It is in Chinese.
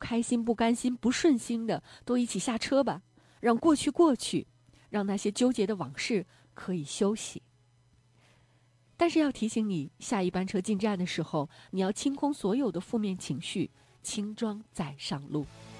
开心、不甘心、不顺心的都一起下车吧，让过去过去，让那些纠结的往事可以休息。但是要提醒你，下一班车进站的时候，你要清空所有的负面情绪，轻装再上路。